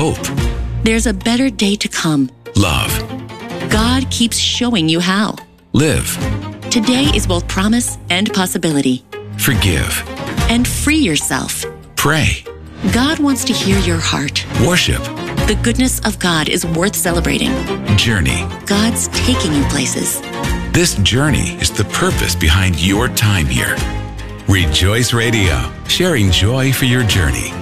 Hope. There's a better day to come. Love. God keeps showing you how. Live. Today is both promise and possibility. Forgive. And free yourself. Pray. God wants to hear your heart. Worship. The goodness of God is worth celebrating. Journey. God's taking you places. This journey is the purpose behind your time here. Rejoice Radio, sharing joy for your journey.